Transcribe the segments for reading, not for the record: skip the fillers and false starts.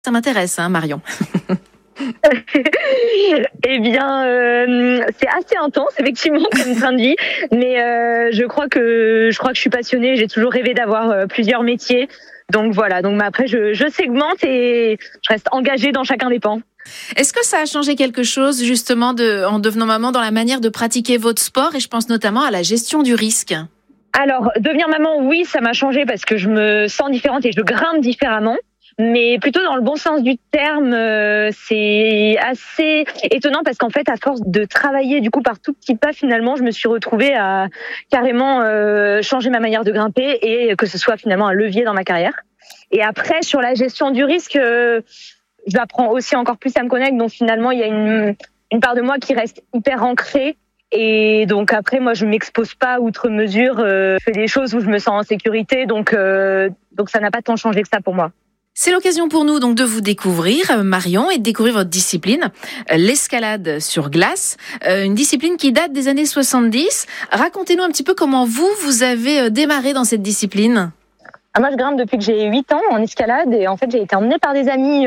Ça m'intéresse, Marion. Eh bien, c'est assez intense, effectivement, comme train de vie. Mais je crois que je suis passionnée. J'ai toujours rêvé d'avoir plusieurs métiers. Donc voilà. Donc après, je segmente et je reste engagée dans chacun des pans. Est-ce que ça a changé quelque chose, justement, en devenant maman, dans la manière de pratiquer votre sport? Et je pense notamment à la gestion du risque. Alors, devenir maman, oui, ça m'a changé parce que je me sens différente et je grimpe différemment. Mais plutôt dans le bon sens du terme, c'est assez étonnant parce qu'en fait, à force de travailler du coup par tout petits pas, finalement, je me suis retrouvée à carrément changer ma manière de grimper et que ce soit finalement un levier dans ma carrière. Et après, sur la gestion du risque, j'apprends aussi encore plus à me connaître. Donc finalement, il y a une part de moi qui reste hyper ancrée. Et donc après, moi, je m'expose pas outre mesure. Je fais des choses où je me sens en sécurité. Donc ça n'a pas tant changé que ça pour moi. C'est l'occasion pour nous donc de vous découvrir, Marion, et de découvrir votre discipline, l'escalade sur glace, une discipline qui date des années 70. Racontez-nous un petit peu comment vous avez démarré dans cette discipline. Moi, je grimpe depuis que j'ai 8 ans en escalade et en fait, j'ai été emmenée par des amis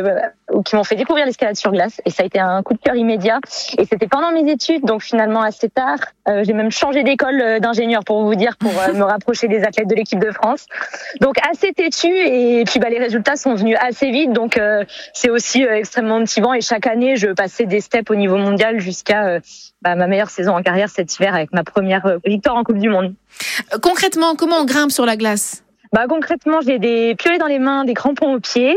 qui m'ont fait découvrir l'escalade sur glace et ça a été un coup de cœur immédiat. Et c'était pendant mes études, donc finalement assez tard. J'ai même changé d'école d'ingénieur pour vous dire, pour me rapprocher des athlètes de l'équipe de France. Donc assez têtu et puis les résultats sont venus assez vite. Donc c'est aussi extrêmement motivant et chaque année, je passais des steps au niveau mondial jusqu'à ma meilleure saison en carrière cet hiver avec ma première victoire en Coupe du Monde. Concrètement, comment on grimpe sur la glace ? Concrètement, j'ai des piolets dans les mains, des crampons aux pieds.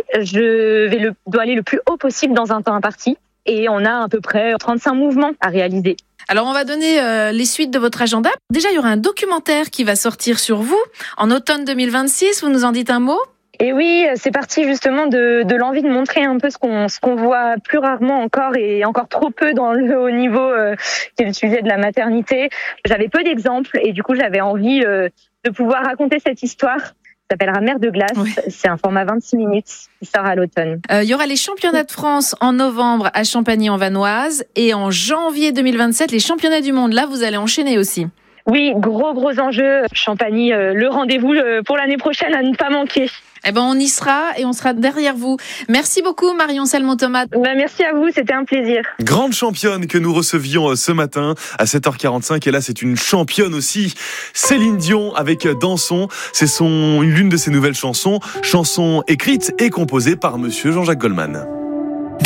Je dois aller le plus haut possible dans un temps imparti. Et on a à peu près 35 mouvements à réaliser. Alors, on va donner les suites de votre agenda. Déjà, il y aura un documentaire qui va sortir sur vous en automne 2026. Vous nous en dites un mot ? Et oui, c'est parti justement de l'envie de montrer un peu ce qu'on voit plus rarement encore et encore trop peu dans le haut niveau, qui est le sujet de la maternité. J'avais peu d'exemples et du coup, j'avais envie de pouvoir raconter cette histoire. Ça s'appellera Mère de glace. Oui. C'est un format 26 minutes qui sort à l'automne. Il y aura les championnats de France en novembre à Champagny-en-Vanoise et en janvier 2027, les championnats du monde. Là, vous allez enchaîner aussi. Oui, gros enjeux. Champagny, le rendez-vous pour l'année prochaine à ne pas manquer. On y sera et on sera derrière vous. Merci beaucoup Marion Salmon-Thomas. Merci à vous, c'était un plaisir. Grande championne que nous recevions ce matin à 7h45 et là c'est une championne aussi, Céline Dion avec Danson. C'est l'une de ses nouvelles chansons écrite et composée par monsieur Jean-Jacques Goldman.